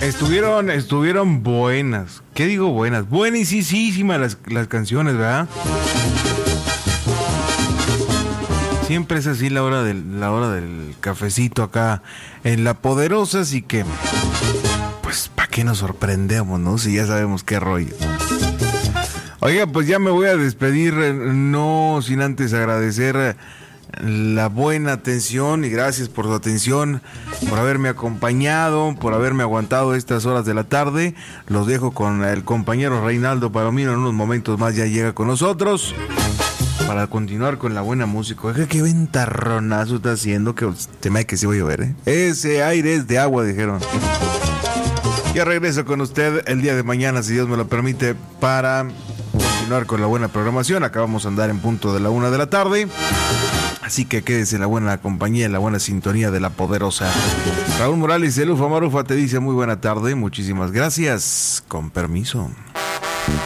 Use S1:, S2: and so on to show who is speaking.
S1: Estuvieron buenas. ¿Qué digo buenas? Buenísimas las canciones, ¿verdad? Siempre es así la hora del cafecito acá en La Poderosa, así que pues ¿para qué nos sorprendemos, no? Si ya sabemos qué rollo. Oiga, pues ya me voy a despedir, no sin antes agradecer la buena atención y gracias por su atención, por haberme acompañado, por haberme aguantado estas horas de la tarde. Los dejo con el compañero Reinaldo Palomino, en unos momentos más ya llega con nosotros para continuar con la buena música. Oiga, qué ventarronazo está haciendo, que te me que sí voy a llover, ¿eh? Ese aire es de agua, dijeron. Ya regreso con usted el día de mañana, si Dios me lo permite, para continuar con la buena programación. Acabamos de andar en punto de la 1 de la tarde. Así que quédese en la buena compañía, en la buena sintonía de La Poderosa. Raúl Morales de Lufa Marufa te dice muy buena tarde, muchísimas gracias, con permiso.